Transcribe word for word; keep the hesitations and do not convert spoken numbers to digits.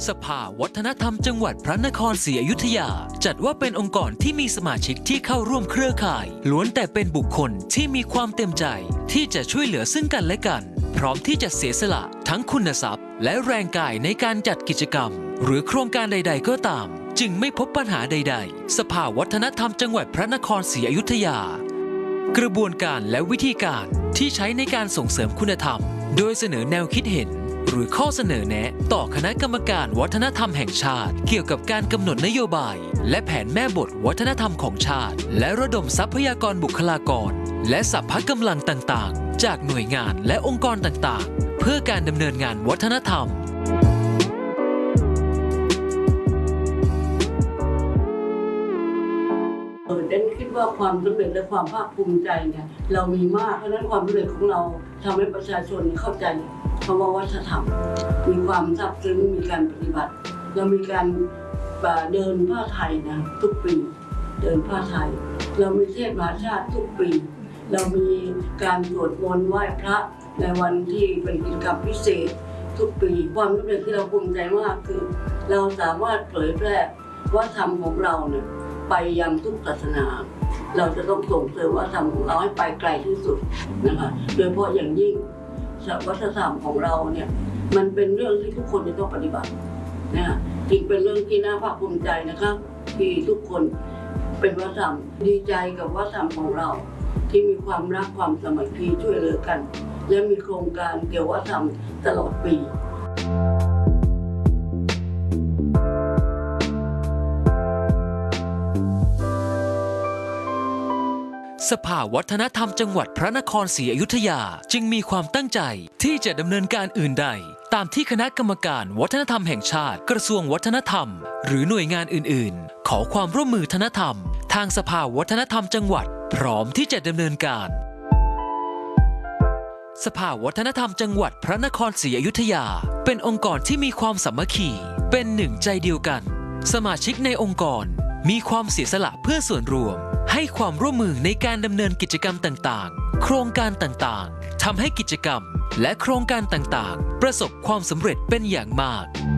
สภาวัฒนธรรมจังหวัดพระนครศรีอยุธยาจัดว่าเป็นองค์กรที่มีสมาชิกที่เข้าร่วมเครือข่ายล้วนแต่เป็นบุคคลที่มีความเต็มใจที่จะช่วยเหลือซึ่งกันและกันพร้อมที่จะเสียสละทั้งคุณทรัพย์และแรงกายในการจัดกิจกรรมหรือโครงการใดๆก็ตามจึงไม่พบปัญหาใดๆสภาวัฒนธรรมจังหวัดพระนครศรีอยุธยากระบวนการและวิธีการที่ใช้ในการส่งเสริมคุณธรรมโดยเสนอแนวคิดเห็นหรือข้อเสนอแนะต่อคณะกรรมการวัฒนธรรมแห่งชาติเกี่ยวกับการกำหนดนโยบายและแผนแม่บทวัฒนธรรมของชาติและระดมทรัพยากรบุคลากรและสรรพกำลังต่างๆจากหน่วยงานและองค์กรต่างๆเพื่อการดำเนินงานวัฒนธรรมเออเด่นคิดว่าความสำเร็จและความภาคภูมิใจเนี่ยเรามีมากเพราะฉะนั้นความสำเร็จของเราทำให้ประชาชนเข้าใจคำว่าวัฒนธรรมมีความซาบซึ้งมีการปฏิบัติเรามีการเดินผ้าไทยนะทุกปีเดินผ้าไทยเรามีเทศมหาชาติทุกปีเรามีการสวดมนต์ไหว้พระในวันที่เป็นกิจกรรมพิเศษทุกปีความสำเร็จที่เราภูมิใจมากคือเราสามารถเผยแพร่วัฒนธรรมของเราเนี่ยไปยังทุกศาสนาเราจะต้องส่งเสริมวัฒนธรรมของเราให้ไปไกลที่สุดนะคะโดยเฉพาะอย่างยิ่งวัฒนธรรมของเราเนี่ยมันเป็นเรื่องที่ทุกคนจะต้องปฏิบัตินะจึงเป็นเรื่องที่น่าภาคภูมิใจนะครับที่ทุกคนเป็นวัฒนธรรมดีใจกับวัฒนธรรมของเราที่มีความรักความสามัคคีช่วยเหลือกันและมีโครงการเกี่ยวกับวัฒนธรรมตลอดปีสภาวัฒนธรรมจังหวัดพระนครศรีอยุธยาจึงมีความตั้งใจที่จะดำเนินการอื่นใดตามที่คณะกรรมการวัฒนธรรมแห่งชาติกระทรวงวัฒนธรรมหรือหน่วยงานอื่นๆขอความร่วมมือธนธรรมทางสภาวัฒนธรรมจังหวัดพร้อมที่จะดำเนินการสภาวัฒนธรรมจังหวัดพระนครศรีอยุธยาเป็นองค์กรที่มีความสามัคคีเป็นหนึ่งใจเดียวกันสมาชิกในองค์กรมีความเสียสละเพื่อส่วนรวมให้ความร่วมมือในการดำเนินกิจกรรมต่างๆโครงการต่างๆทำให้กิจกรรมและโครงการต่างๆประสบความสำเร็จเป็นอย่างมาก